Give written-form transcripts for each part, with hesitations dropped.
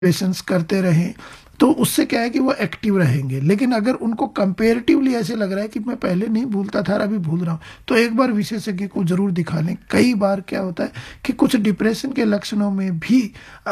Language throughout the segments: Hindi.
पेशेंस करते रहें, तो उससे क्या है कि वो एक्टिव रहेंगे। लेकिन अगर उनको कंपैरेटिवली ऐसे लग रहा है कि मैं पहले नहीं भूलता था और अभी भूल रहा हूँ, तो एक बार विशेषज्ञ को ज़रूर दिखा लें। कई बार क्या होता है कि कुछ डिप्रेशन के लक्षणों में भी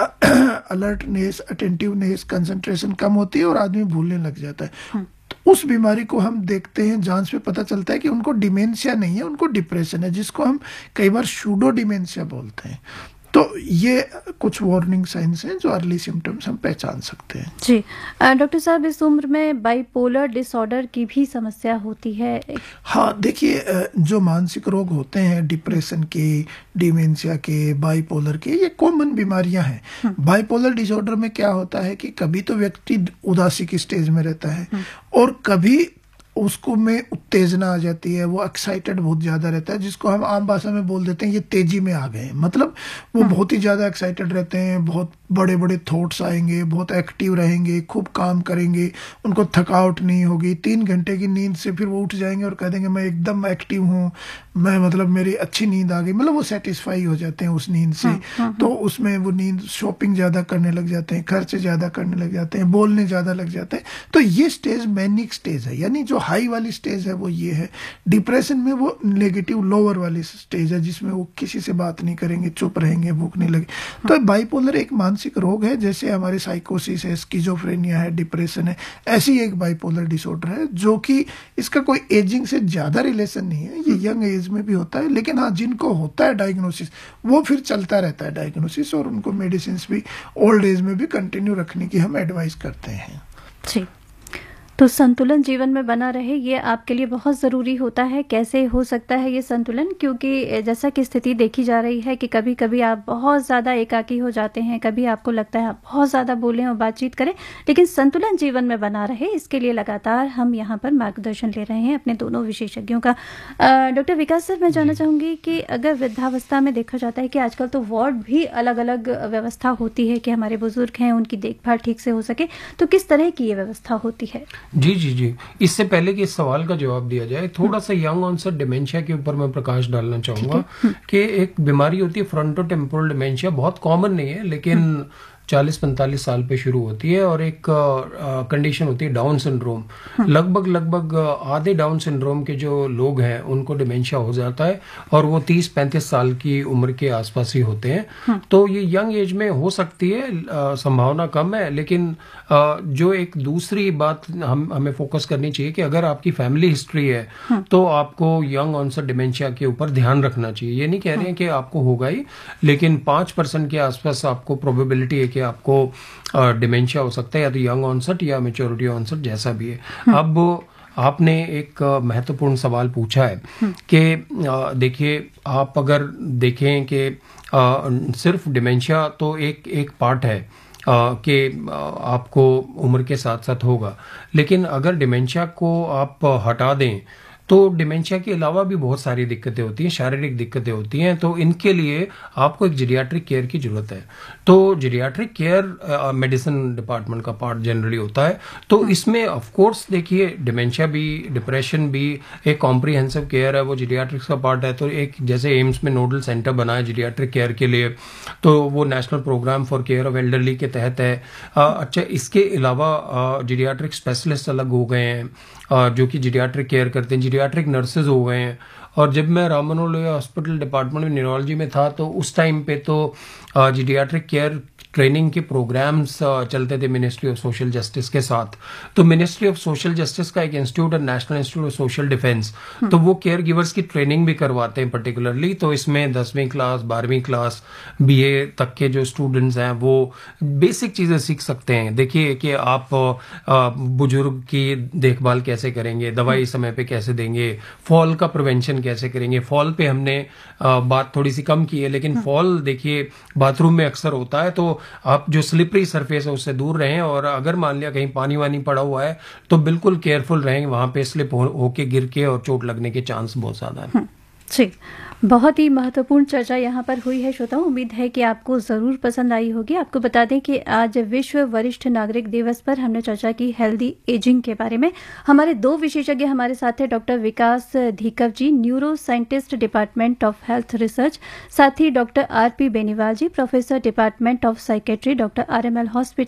अलर्टनेस, अटेंटिवनेस, कंसंट्रेशन कम होती है और आदमी भूलने लग जाता है। तो उस बीमारी को हम देखते हैं, जांच में पता चलता है कि उनको डिमेंशिया नहीं है, उनको डिप्रेशन है, जिसको हम कई बार सूडो डिमेंशिया बोलते हैं। तो ये कुछ वार्निंग साइंस हैं जो अर्ली सिम्टम्स हम पहचान सकते हैं। जी। डॉक्टर साहब, इस उम्र में बाइपोलर डिसऑर्डर की भी समस्या होती है? हाँ, देखिए, जो मानसिक रोग होते हैं, डिप्रेशन के, डिमेंशिया के, बाइपोलर के, ये कॉमन बीमारियां हैं। बाइपोलर डिसऑर्डर में क्या होता है कि कभी तो व्यक्ति उदासी की स्टेज में रहता है और कभी उसको में उत्तेजना आ जाती है, वो एक्साइटेड बहुत ज्यादा रहता है, जिसको हम आम भाषा में बोल देते हैं ये तेजी में आ गए हैं। मतलब वो बहुत ही ज्यादा एक्साइटेड रहते हैं, बहुत बड़े बड़े थॉट्स आएंगे, बहुत एक्टिव रहेंगे, खूब काम करेंगे, उनको थकावट नहीं होगी। 3 घंटे की नींद से फिर वो उठ जाएंगे और कह देंगे मैं एकदम एक्टिव हूँ, मैं मतलब मेरी अच्छी नींद आ गई। मतलब वो सेटिस्फाई हो जाते हैं उस नींद से। तो उसमें वो नींद, शॉपिंग ज्यादा करने लग जाते हैं, खर्चे ज्यादा करने लग जाते हैं, बोलने ज्यादा लग जाते हैं। तो ये स्टेज मैनिक स्टेज है, यानी जो हाई वाली स्टेज है वो ये है। डिप्रेशन में वो नेगेटिव लोअर वाली स्टेज है, जिसमें वो किसी से बात नहीं करेंगे, चुप रहेंगे, भूख नहीं लगे। तो बाइपोलर एक मानसिक रोग है, जैसे हमारे साइकोसिस है, स्किजोफ्रेनिया है, डिप्रेशन है, ऐसी एक बाइपोलर डिसऑर्डर है, जो कि इसका कोई एजिंग से ज्यादा रिलेशन नहीं है, ये यंग एज में भी होता है। लेकिन हाँ, जिनको होता है डायग्नोसिस, वो फिर चलता रहता है डायग्नोसिस, और उनको मेडिसिन भी ओल्ड एज में भी कंटिन्यू रखने की हम एडवाइस करते हैं। जी। तो संतुलन जीवन में बना रहे, ये आपके लिए बहुत ज़रूरी होता है। कैसे हो सकता है ये संतुलन? क्योंकि जैसा कि स्थिति देखी जा रही है कि कभी कभी आप बहुत ज़्यादा एकाकी हो जाते हैं, कभी आपको लगता है आप बहुत ज़्यादा बोलें और बातचीत करें, लेकिन संतुलन जीवन में बना रहे, इसके लिए लगातार हम यहाँ पर मार्गदर्शन ले रहे हैं अपने दोनों विशेषज्ञों का। डॉक्टर विकास सर, मैं जानना चाहूँगी कि अगर वृद्धावस्था में देखा जाता है कि आजकल तो वार्ड भी अलग अलग व्यवस्था होती है कि हमारे बुजुर्ग हैं उनकी देखभाल ठीक से हो सके, तो किस तरह की ये व्यवस्था होती है? जी जी जी। इससे पहले कि इस सवाल का जवाब दिया जाए, थोड़ा सा यंग ऑनसेट डिमेंशिया के ऊपर मैं प्रकाश डालना चाहूंगा कि एक बीमारी होती है फ्रंटो टेम्पोरल डिमेंशिया, बहुत कॉमन नहीं है लेकिन 40-45 साल पे शुरू होती है, और एक कंडीशन होती है डाउन सिंड्रोम। लगभग आधे डाउन सिंड्रोम के जो लोग हैं उनको डिमेंशिया हो जाता है, और वो 30-35 साल की उम्र के आसपास ही होते हैं। तो ये यंग एज में हो सकती है, संभावना कम है। लेकिन जो एक दूसरी बात हमें फोकस करनी चाहिए कि अगर आपकी फैमिली हिस्ट्री है तो आपको यंग ऑनसेट डिमेंशिया के ऊपर ध्यान रखना चाहिए। ये नहीं कह रहे हैं कि आपको होगा ही, लेकिन 5% के आसपास आपको प्रोबेबिलिटी है कि आपको डिमेंशिया हो सकता है, या तो यंग ऑनसेट या मैच्योरिटी ऑनसेट, जैसा भी है। अब आपने एक महत्वपूर्ण सवाल पूछा है कि देखिए, आप अगर देखें कि सिर्फ डिमेंशिया तो एक पार्ट है कि आपको उम्र के साथ साथ होगा, लेकिन अगर डिमेंशिया को आप हटा दें तो डिमेंशिया के अलावा भी बहुत सारी दिक्कतें होती हैं, शारीरिक दिक्कतें होती हैं। तो इनके लिए आपको एक जीरियाट्रिक केयर की जरूरत है। तो जीरियाट्रिक केयर मेडिसिन डिपार्टमेंट का पार्ट जनरली होता है। तो इसमें ऑफ कोर्स देखिए, डिमेंशिया भी, डिप्रेशन भी एक कॉम्प्रिहेंसिव केयर है, वो जीरियाट्रिक्स का पार्ट है। तो एक जैसे एम्स में नोडल सेंटर बना है जीरियाट्रिक केयर के लिए, तो वो national programme for care of elderly के तहत है। अच्छा, इसके अलावा जीरियाट्रिक स्पेशलिस्ट अलग हो गए हैं जो कि जीरियाट्रिक केयर करते हैं, जीरियाट्रिक नर्सेज हो गए हैं। और जब मैं राम मनोहर लोहिया हॉस्पिटल डिपार्टमेंट में न्यूरोलॉजी में था, तो उस टाइम पे तो जीरियाट्रिक केयर ट्रेनिंग के प्रोग्राम्स चलते थे मिनिस्ट्री ऑफ सोशल जस्टिस के साथ। तो मिनिस्ट्री ऑफ सोशल जस्टिस का एक इंस्टीट्यूट है, national institute of social defence, तो वो केयर गिवर्स की ट्रेनिंग भी करवाते हैं पर्टिकुलरली। तो इसमें 10वीं क्लास, 12वीं क्लास, बीए तक के जो स्टूडेंट्स हैं वो बेसिक चीजें सीख सकते हैं। देखिए कि आप बुजुर्ग की देखभाल कैसे करेंगे, दवाई समय पे कैसे देंगे, फॉल का प्रिवेंशन कैसे करेंगे। फॉल पे हमने बात थोड़ी सी कम की है, लेकिन फॉल देखिए बाथरूम में अक्सर होता है, तो आप जो स्लिपरी सरफेस है उससे दूर रहें। और अगर मान लिया कहीं पानी वानी पड़ा हुआ है तो बिल्कुल केयरफुल रहें, वहां पे स्लिप होके गिर के और चोट लगने के चांस बहुत ज्यादा है। जी, बहुत ही महत्वपूर्ण चर्चा यहाँ पर हुई है श्रोताओं। उम्मीद है कि आपको ज़रूर पसंद आई होगी। आपको बता दें कि आज विश्व वरिष्ठ नागरिक दिवस पर हमने चर्चा की हेल्दी एजिंग के बारे में। हमारे 2 विशेषज्ञ हमारे साथ थे, doctor Vikas धीकव ji, neuro scientist, department of health research, साथ ही doctor RP. Beniwal ji, professor, department of psychiatry, doctor RML hospital